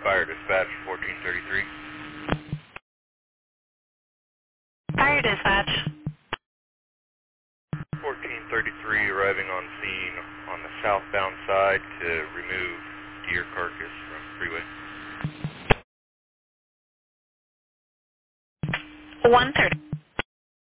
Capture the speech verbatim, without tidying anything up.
Fire dispatch fourteen thirty-three. Fire dispatch. fourteen thirty-three arriving on scene on the southbound side to remove deer carcass from freeway. one thirty.